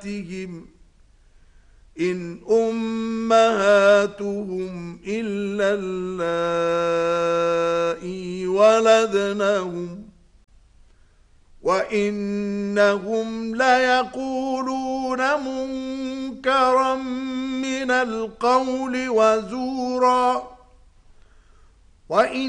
إن أمهاتهم إلا اللائي ولدنهم وإنهم ليقولون منكرا من القول وزورا وإن